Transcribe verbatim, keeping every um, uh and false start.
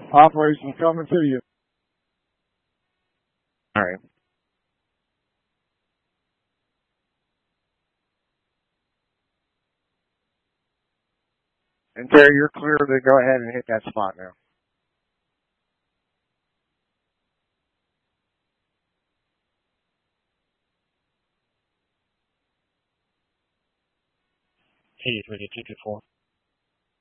Operation coming to you. All right. And Terry, you're clear to go ahead and hit that spot now. eighty-three to two two four.